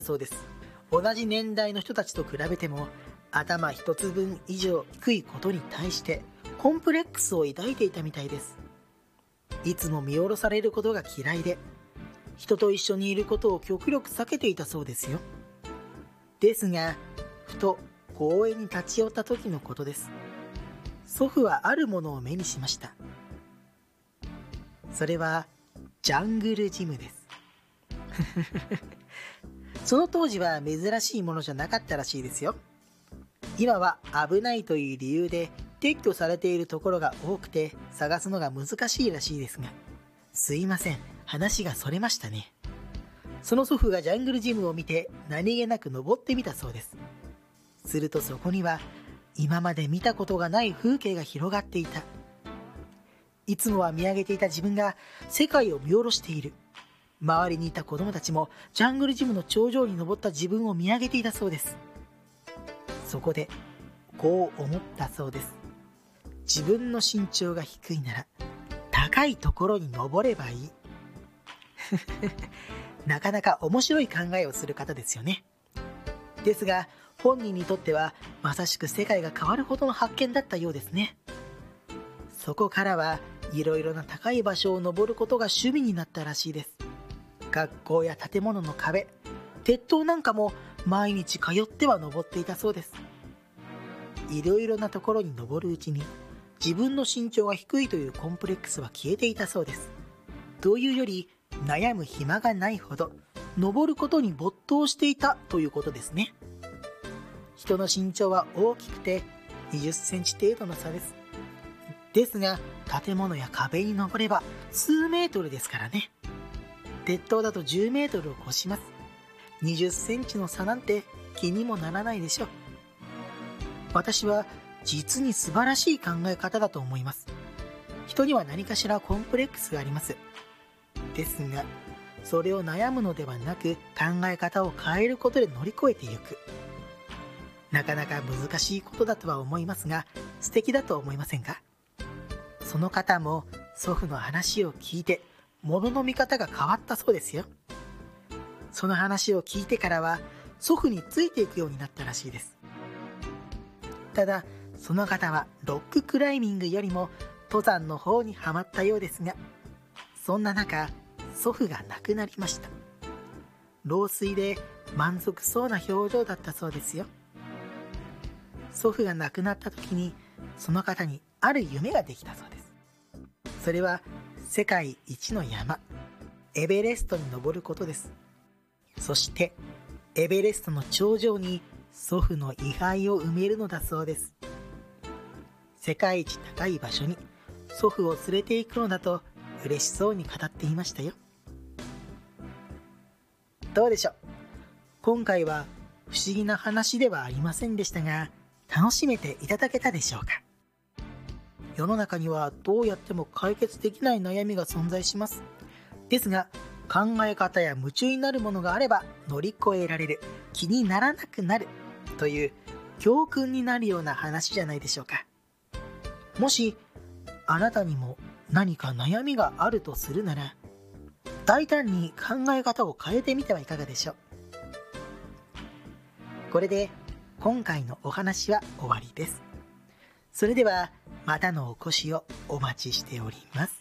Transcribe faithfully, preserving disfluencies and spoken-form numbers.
そうです。同じ年代の人たちと比べても頭一つ分以上低いことに対してコンプレックスを抱いていたみたいです。いつも見下ろされることが嫌いで、人と一緒にいることを極力避けていたそうですよ。ですが、ふと公園に立ち寄った時のことです。祖父はあるものを目にしました。それはジャングルジムです。その当時は珍しいものじゃなかったらしいですよ。今は危ないという理由で撤去されているところが多くて探すのが難しいらしいですが、すいません、話がそれましたね。その祖父がジャングルジムを見て何気なく登ってみたそうです。するとそこには今まで見たことがない風景が広がっていた。いつもは見上げていた自分が世界を見下ろしている。周りにいた子供たちもジャングルジムの頂上に登った自分を見上げていたそうです。そこでこう思ったそうです。自分の身長が低いなら高いところに登ればいい。なかなか面白い考えをする方ですよね。ですが本人にとってはまさしく世界が変わるほどの発見だったようですね。そこからはいろいろな高い場所を登ることが趣味になったらしいです。学校や建物の壁、鉄塔なんかも毎日通っては登っていたそうです。いろいろなところに登るうちに自分の身長が低いというコンプレックスは消えていたそうです。というより悩む暇がないほど登ることに没頭していたということですね。人の身長は大きくてにじゅっセンチ程度の差です。ですが建物や壁に登れば数メートルですからね。鉄塔だとじゅうメートルを超します。にじゅっセンチの差なんて気にもならないでしょう。私は実に素晴らしい考え方だと思います。人には何かしらコンプレックスがあります。ですがそれを悩むのではなく考え方を変えることで乗り越えていく。なかなか難しいことだとは思いますが素敵だと思いませんか？その方も祖父の話を聞いて物の見方が変わったそうですよ。その話を聞いてからは祖父についていくようになったらしいです。ただその方はロッククライミングよりも登山の方にはまったようですが、そんな中祖父が亡くなりました。老衰で満足そうな表情だったそうですよ。祖父が亡くなった時にその方にある夢ができたそうです。それは世界一の山エベレストに登ることです。そしてエベレストの頂上に祖父の遺骸を埋めるのだそうです。世界一高い場所に祖父を連れて行くのだと嬉しそうに語っていましたよ。どうでしょう。今回は不思議な話ではありませんでしたが、楽しめていただけたでしょうか。世の中にはどうやっても解決できない悩みが存在します。ですが考え方や夢中になるものがあれば乗り越えられる、気にならなくなるという教訓になるような話じゃないでしょうか。もしあなたにも何か悩みがあるとするなら、大胆に考え方を変えてみてはいかがでしょう。これで今回のお話は終わりです。それではまたのお越しをお待ちしております。